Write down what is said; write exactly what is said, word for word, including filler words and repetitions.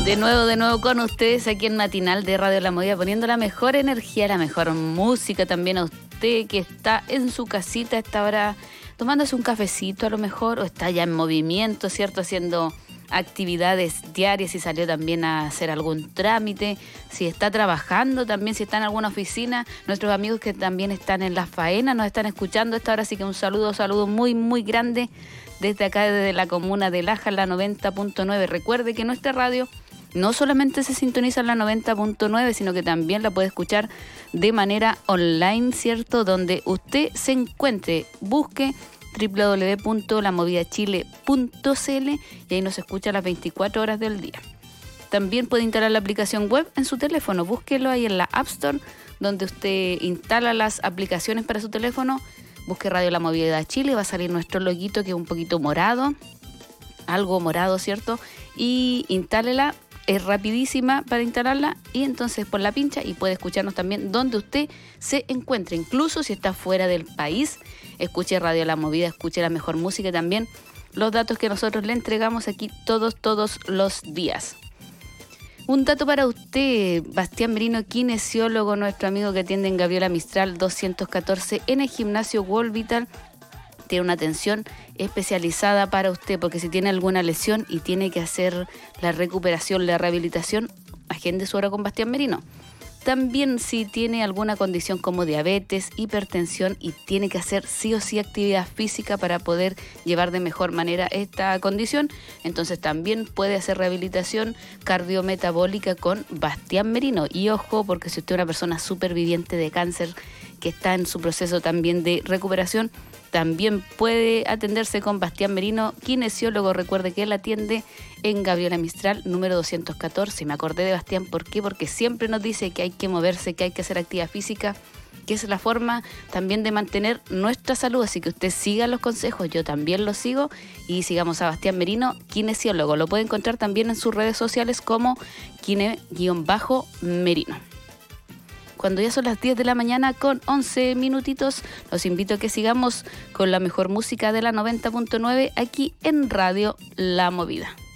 De nuevo, de nuevo con ustedes aquí en Matinal de Radio La Movida, poniendo la mejor energía, la mejor música también a usted que está en su casita a esta hora tomándose un cafecito a lo mejor, o está ya en movimiento, ¿cierto? Haciendo actividades diarias, si salió también a hacer algún trámite, si está trabajando también, si está en alguna oficina. Nuestros amigos que también están en la faena nos están escuchando a esta hora, así que un saludo, saludo muy, muy grande desde acá, desde la comuna de Laja, la noventa punto nueve. Recuerde que nuestra radio no solamente se sintoniza en la noventa punto nueve, sino que también la puede escuchar de manera online, ¿cierto? Donde usted se encuentre, busque doble u doble u doble u punto la movida chile punto c l y ahí nos escucha las veinticuatro horas del día. También puede instalar la aplicación web en su teléfono, búsquelo ahí en la App Store, donde usted instala las aplicaciones para su teléfono, busque Radio La Movida Chile, va a salir nuestro loguito que es un poquito morado, algo morado, ¿cierto? Y instálela. Es rapidísima para instalarla y entonces por la pincha y puede escucharnos también donde usted se encuentre. Incluso si está fuera del país, escuche Radio La Movida, escuche la mejor música también. Los datos que nosotros le entregamos aquí todos, todos los días. Un dato para usted, Bastián Merino, kinesiólogo, nuestro amigo que atiende en Gabriela Mistral doscientos catorce en el gimnasio World Vital. Tiene una atención especializada para usted, porque si tiene alguna lesión y tiene que hacer la recuperación, la rehabilitación, agende su hora con Bastián Merino. También si tiene alguna condición como diabetes, hipertensión y tiene que hacer sí o sí actividad física para poder llevar de mejor manera esta condición, entonces también puede hacer rehabilitación cardiometabólica con Bastián Merino. Y ojo, porque si usted es una persona superviviente de cáncer que está en su proceso también de recuperación, también puede atenderse con Bastián Merino, kinesiólogo. Recuerde que él atiende en Gabriela Mistral, número doscientos catorce. Me acordé de Bastián, ¿por qué? Porque siempre nos dice que hay que moverse, que hay que hacer actividad física, que es la forma también de mantener nuestra salud. Así que usted siga los consejos, yo también los sigo, y sigamos a Bastián Merino, kinesiólogo. Lo puede encontrar también en sus redes sociales como kine-merino. Cuando ya son las diez de la mañana con once minutitos, los invito a que sigamos con la mejor música de la noventa punto nueve aquí en Radio La Movida.